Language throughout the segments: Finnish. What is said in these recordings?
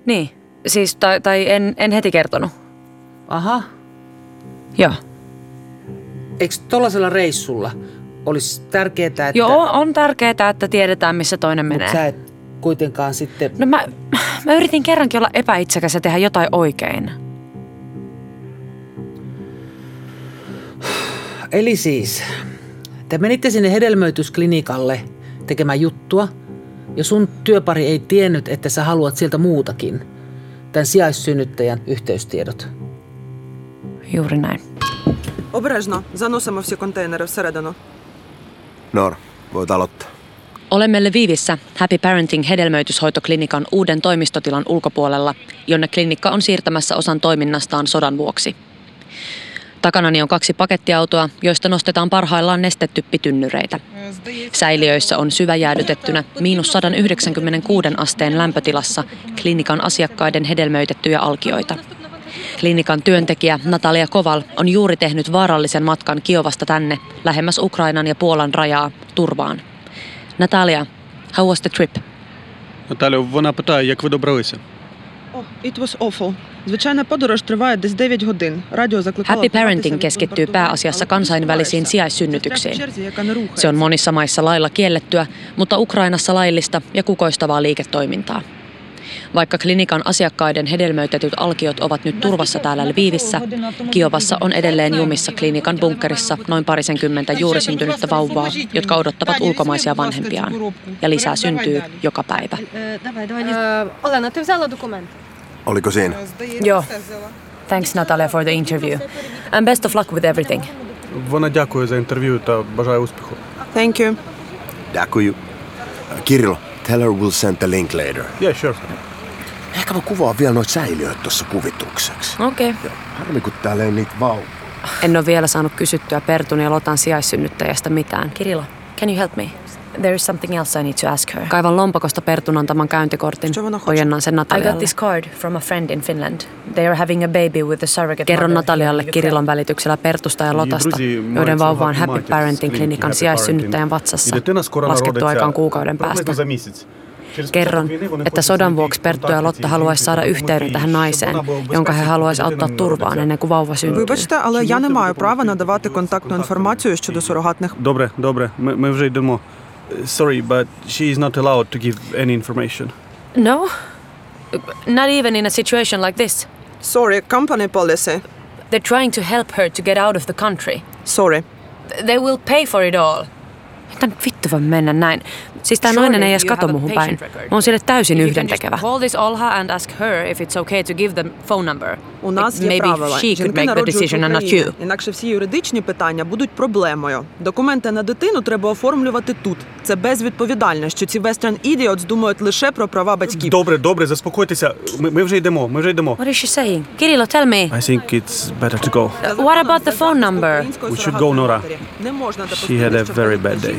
Niin, siis tai en heti kertonut. Aha. Joo. Eikö tollasella reissulla olisi tärkeää, että... Joo, on tärkeää, että tiedetään, missä toinen menee. Mutta sä et kuitenkaan sitten... No mä yritin kerrankin olla epäitsekäs ja tehdä jotain oikein. Eli siis, te menitte sinne hedelmöitysklinikalle tekemään juttua, ja sun työpari ei tiennyt, että sä haluat sieltä muutakin. Tämän sijaissynnyttäjän yhteystiedot. Juuri näin. Обережно, заносимо всі контейнери всередину. Noora, voit aloittaa. Olemme Lvivissä Happy Parenting hedelmöityshoitoklinikan uuden toimistotilan ulkopuolella, jonne klinikka on siirtämässä osan toiminnastaan sodan vuoksi. Takanani on 2 pakettiautoa, joista nostetaan parhaillaan nestetyppitynnyreitä. Säiliöissä on syväjäädytettynä -196 asteen lämpötilassa klinikan asiakkaiden hedelmöitettyjä alkioita. Klinikan työntekijä Natalia Koval on juuri tehnyt vaarallisen matkan Kiovasta tänne, lähemmäs Ukrainan ja Puolan rajaa, turvaan. Natalia, how was the trip? Наталю, вона питає, як ви добралися? It was awful. Звичайна подорож триває десь 9 годин. Радіо закликало... Happy Parenting keskittyy pääasiassa kansainvälisiin sijaissynnytyksiin. Se on monissa maissa lailla kiellettyä, mutta Ukrainassa laillista ja kukoistavaa liiketoimintaa. Vaikka klinikan asiakkaiden hedelmöitetyt alkiot ovat nyt turvassa täällä Lvivissä, Kiovassa on edelleen jumissa klinikan bunkkerissa noin 20 juuri syntynyttä vauvaa, jotka odottavat ulkomaisia vanhempiaan. Ja lisää syntyy joka päivä. Olena, ty взяла документ? Oliko siinä? Joo. Thanks Natalia for the interview. And best of luck with everything. Вона дякує за інтерв'ю та бажає успіху. Thank you. Dakuju. Kirilo, tell her we'll send the link later. Yeah, sure. Ehkä mä kuvaan vielä noita säiliöitä tuossa kuvitukseksi. Okei. Harmi, kun täällä ei niitä vauvoja. En ole vielä saanut kysyttyä Pertun ja Lotan sijaissynnyttäjästä mitään. Kirilla, can you help me? There is something else I need to ask her. Kaivan lompakosta Pertun antaman käyntikortin. Ojennan sen Natalialle. I got this card from a friend in Finland. They are having a baby with a surrogate. Kerron Natalialle Kirillon välityksellä Pertusta ja Lotasta, joiden vauva on Happy Parenting klinikan sijaissynnyttäjän vatsassa. Laskettu aikaan kuukauden päästä. Kerron, että sodan vuoksi Perttu ja Lotta haluaisi saada yhteyden tähän naiseen, jonka he haluaisi auttaa turvaan ennen kuin vauva syntyy. Вибачте, але я не маю права надавати контактну інформацію щодо сурогатних... Добре, ми вже йдемо. Sorry, but she is not allowed to give any information. No? Not even in a situation like this. Sorry, company policy. They're trying to help her to get out of the country. Sorry. They will pay for it all. Mitä nyt vittu voi mennä näin? Siis tää nainen ei edes kato muhun päin. Mä oon sille täysin yhdentekevä. Call this Olha and ask her if it's okay to give them phone number. У нас є правила. Жінки народжують в Україні, інакше всі юридичні питання будуть проблемою. Документи на дитину треба оформлювати тут. Це безвідповідально, що ці Western idiots думають лише про права батьків. Добре, заспокойтеся. Ми вже йдемо. What is she saying? Kirilo, tell me. I think it's better to go. What about the phone number? We should go, Nora. She had a very bad day.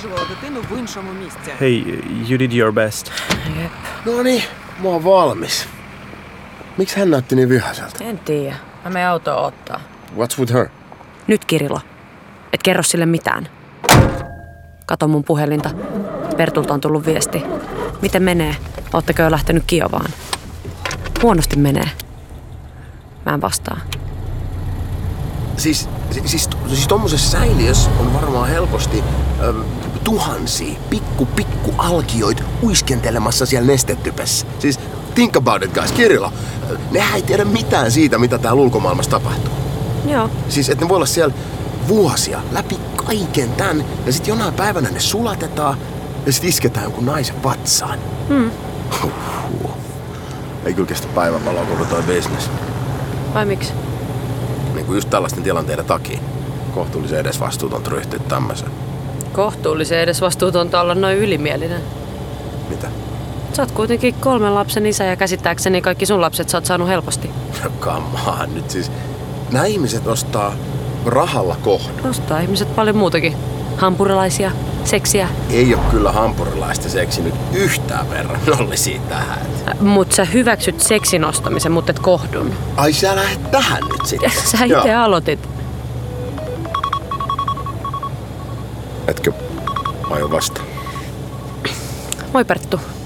Hey, you did your best. No niin, mä oon valmis. Miksi hän näytti niin vihaiselta? En tiedä. Mä menen autoa ottaa. What's with her? Nyt Kirilo. Et kerro sille mitään. Kato mun puhelinta. Pertulta on tullut viesti. Miten menee? Ootteko jo lähtenyt Kiovaan? Huonosti menee. Mä en vastaa. Siis tommosessa säiliössä on varmaan helposti tuhansia pikku alkioit uiskentelemassa siellä nestetypessä. Siis think about it guys, Kirilo. Nehän ei tiedä mitään siitä, mitä täällä ulkomaailmassa tapahtuu. Joo. Siis että ne voi olla siellä vuosia läpi kaiken tän ja sit jonain päivänä ne sulatetaan ja sit isketään jonkun naisen vatsaan. Ei kyllä kestä päivänvaloa koko toi business. Vai miksi? Niin kuin just tällaisten tilanteiden takia. Kohtuullisen edesvastuutonta ryhtyä tämmöisen. Kohtuullisen edesvastuutonta olla noin ylimielinen. Mitä? Sä oot kuitenkin 3 lapsen isä ja käsittääkseni kaikki sun lapset sä oot saanut helposti. No come on, nyt siis. Nämä ihmiset ostaa rahalla kohdon. Ostaa ihmiset paljon muutakin. Hampurilaisia, seksiä. Ei oo kyllä hampurilaista seksinyt yhtään verran, Olli siitä tähän. Mut sä hyväksyt seksin ostamisen, mutta et kohdun. Ai sä lähdet tähän nyt sitten? Sä itse aloitit. Etkö aio vasta? Moi Perttu.